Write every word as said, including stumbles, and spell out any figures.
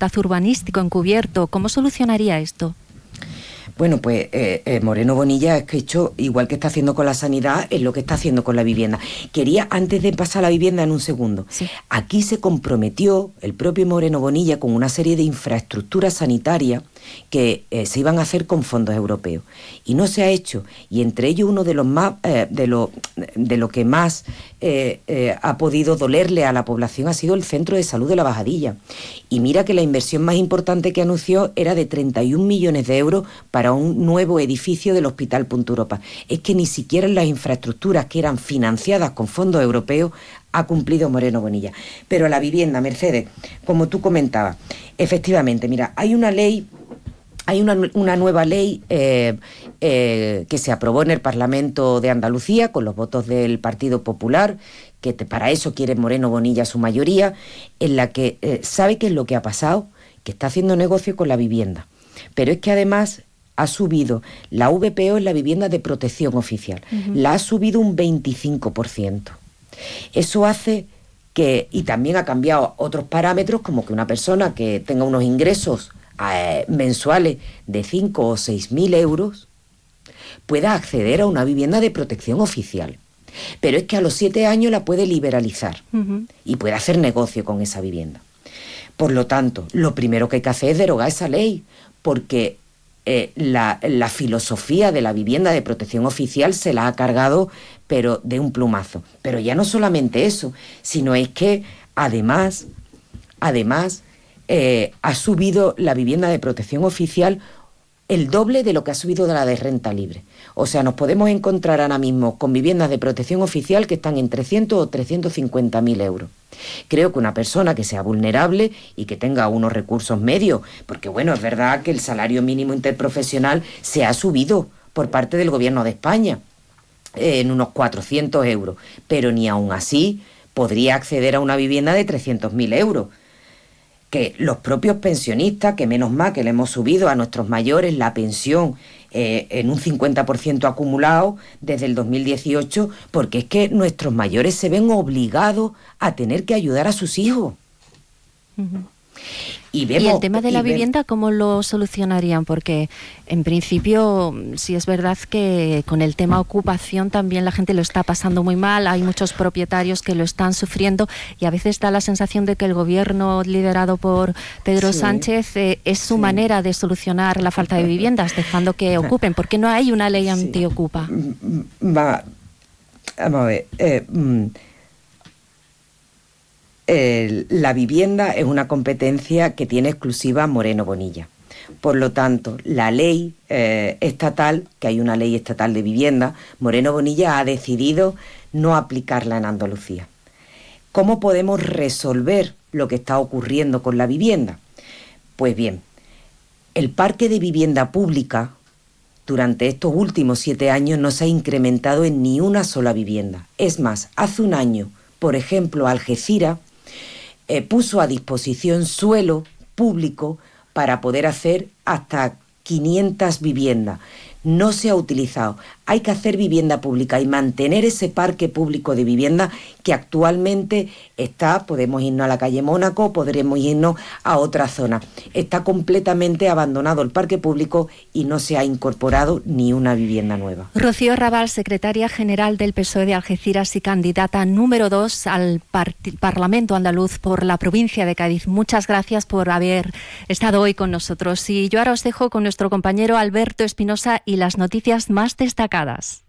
libertad urbanístico encubierto. ¿Cómo solucionaría esto? Bueno, pues eh, eh, Moreno Bonilla es que hecho, igual que está haciendo con la sanidad, es lo que está haciendo con la vivienda. Quería, antes de pasar a la vivienda en un segundo, sí. Aquí se comprometió el propio Moreno Bonilla con una serie de infraestructuras sanitarias que eh, se iban a hacer con fondos europeos. Y no se ha hecho. Y entre ellos uno de los más, eh, de lo, de lo que más eh, eh, ha podido dolerle a la población ha sido el Centro de Salud de la Bajadilla. Y mira que la inversión más importante que anunció era de treinta y un millones de euros para un nuevo edificio del Hospital Punta Europa. Es que ni siquiera en las infraestructuras que eran financiadas con fondos europeos ha cumplido Moreno Bonilla. Pero la vivienda, Mercedes, como tú comentabas, efectivamente, mira, hay una ley... Hay una, una nueva ley eh, eh, que se aprobó en el Parlamento de Andalucía con los votos del Partido Popular, que te, para eso quiere Moreno Bonilla su mayoría, en la que eh, sabe qué es lo que ha pasado, que está haciendo negocio con la vivienda. Pero es que además ha subido la V P O en la vivienda de protección oficial, uh-huh. La ha subido un veinticinco por ciento. Eso hace que, y también ha cambiado otros parámetros, como que una persona que tenga unos ingresos Eh, mensuales de cinco o seis mil euros pueda acceder a una vivienda de protección oficial. Pero es que a los siete años la puede liberalizar uh-huh. y puede hacer negocio con esa vivienda. Por lo tanto, lo primero que hay que hacer es derogar esa ley, porque eh, la, la filosofía de la vivienda de protección oficial se la ha cargado, pero de un plumazo. Pero ya no solamente eso, sino es que además, además, Eh, ha subido la vivienda de protección oficial el doble de lo que ha subido de la de renta libre. O sea, nos podemos encontrar ahora mismo con viviendas de protección oficial que están en trescientos o trescientos cincuenta mil euros. Creo que una persona que sea vulnerable y que tenga unos recursos medios, porque bueno, es verdad que el salario mínimo interprofesional se ha subido por parte del Gobierno de España eh, en unos cuatrocientos euros, pero ni aún así podría acceder a una vivienda de trescientos mil euros. Que los propios pensionistas, que menos mal que le hemos subido a nuestros mayores la pensión eh, en un cincuenta por ciento acumulado desde el dos mil dieciocho, porque es que nuestros mayores se ven obligados a tener que ayudar a sus hijos. Uh-huh. Y, vemos, y el tema de la vivienda, ve... ¿cómo lo solucionarían? Porque en principio, sí es verdad que con el tema ocupación también la gente lo está pasando muy mal, hay muchos propietarios que lo están sufriendo y a veces da la sensación de que el gobierno liderado por Pedro sí. Sánchez eh, es su sí. manera de solucionar la falta de viviendas, dejando que ocupen. ¿Por qué no hay una ley sí. antiocupa? Va, vamos a ver... Eh, mm, Eh, la vivienda es una competencia que tiene exclusiva Moreno Bonilla. Por lo tanto, la ley eh, estatal, que hay una ley estatal de vivienda, Moreno Bonilla ha decidido no aplicarla en Andalucía. ¿Cómo podemos resolver lo que está ocurriendo con la vivienda? Pues bien, el parque de vivienda pública durante estos últimos siete años no se ha incrementado en ni una sola vivienda. Es más, hace un año, por ejemplo, Algeciras Eh, puso a disposición suelo público para poder hacer hasta quinientas viviendas. No se ha utilizado. Hay que hacer vivienda pública y mantener ese parque público de vivienda que actualmente está, podemos irnos a la calle Mónaco, podremos irnos a otra zona. Está completamente abandonado el parque público y no se ha incorporado ni una vivienda nueva. Rocío Raval, secretaria general del P S O E de Algeciras y candidata número dos al par- Parlamento andaluz por la provincia de Cádiz. Muchas gracias por haber estado hoy con nosotros. Y yo ahora os dejo con nuestro compañero Alberto Espinosa y las noticias más destacadas.